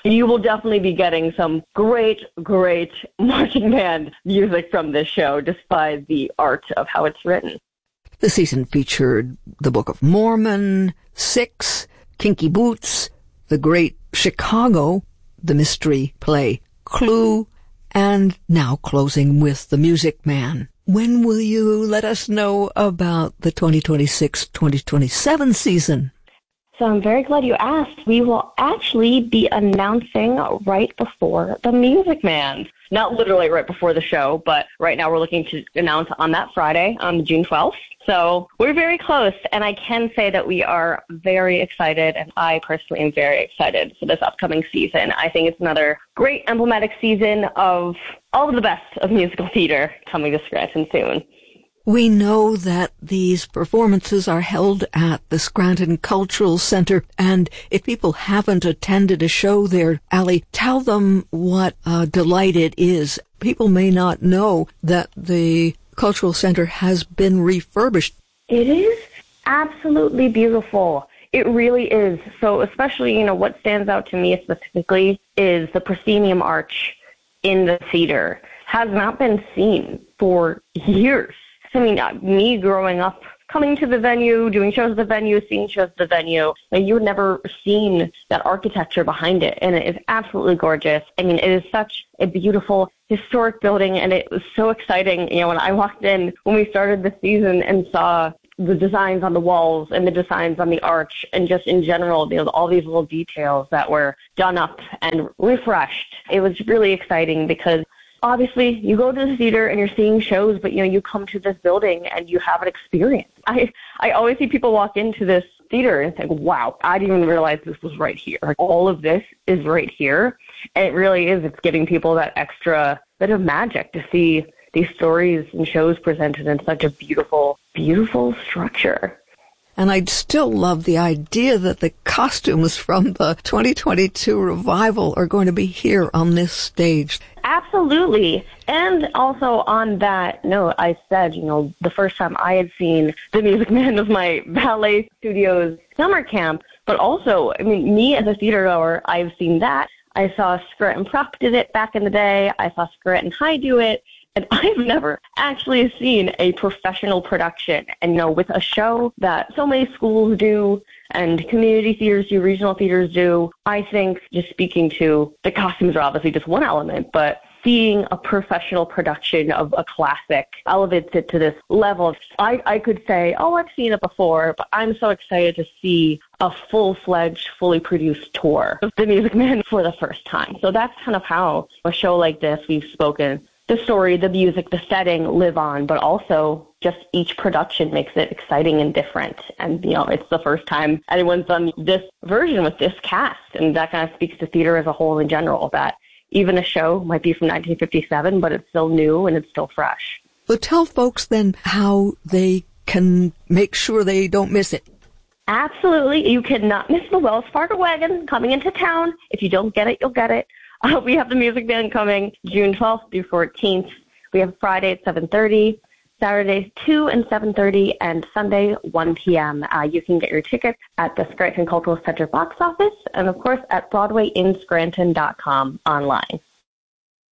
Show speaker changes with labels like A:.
A: you will definitely be getting some great, great marching band music from this show, just by the art of how it's written.
B: The season featured the Book of Mormon, Six, Kinky Boots, The Great Chicago, the mystery play Clue, and now closing with The Music Man. When will you let us know about the 2026-2027 season?
A: So I'm very glad you asked. We will actually be announcing right before The Music Man. Not literally right before the show, but right now we're looking to announce on that Friday, on June 12th. So we're very close, and I can say that we are very excited, and I personally am very excited for this upcoming season. I think it's another great emblematic season of all of the best of musical theater coming to Scranton soon.
B: We know that these performances are held at the Scranton Cultural Center, and if people haven't attended a show there, Allie, tell them what a delight it is. People may not know that the Cultural Center has been refurbished.
A: It is absolutely beautiful. It really is. So especially, what stands out to me specifically is the proscenium arch in the theater. Has not been seen for years. I mean, me growing up, coming to the venue, doing shows at the venue, seeing shows at the venue, you had never seen that architecture behind it, and it is absolutely gorgeous. I mean, it is such a beautiful, historic building, and it was so exciting, when I walked in, when we started the season and saw the designs on the walls and the designs on the arch, and just in general, all these little details that were done up and refreshed. It was really exciting because obviously, you go to the theater and you're seeing shows, but, you come to this building and you have an experience. I always see people walk into this theater and think, wow, I didn't even realize this was right here. Like, all of this is right here. And it really is. It's giving people that extra bit of magic to see these stories and shows presented in such a beautiful, beautiful structure.
B: And I still love the idea that the costumes from the 2022 revival are going to be here on this stage.
A: Absolutely. And also on that note, I said, the first time I had seen The Music Man was my ballet studio's summer camp. But also, me as a theater goer, I've seen that. I saw Scranton Prep did it back in the day. I saw Scranton High do it. And I've never actually seen a professional production. And, with a show that so many schools do and community theaters do, regional theaters do, I think just speaking to the costumes are obviously just one element, but seeing a professional production of a classic elevates it to this level. I could say, I've seen it before, but I'm so excited to see a full-fledged, fully produced tour of The Music Man for the first time. So that's kind of how a show like this, we've spoken, the story, the music, the setting live on, but also just each production makes it exciting and different. And, it's the first time anyone's done this version with this cast. And that kind of speaks to theater as a whole in general, that even a show might be from 1957, but it's still new and it's still fresh.
B: Well, tell folks then how they can make sure they don't miss it.
A: Absolutely. You cannot miss the Wells Fargo wagon coming into town. If you don't get it, you'll get it. We have the Music Man coming June 12th through 14th. We have Friday at 7:30, Saturdays 2 and 7:30, and Sunday 1 p.m. You can get your tickets at the Scranton Cultural Center box office and, of course, at BroadwayInScranton.com online.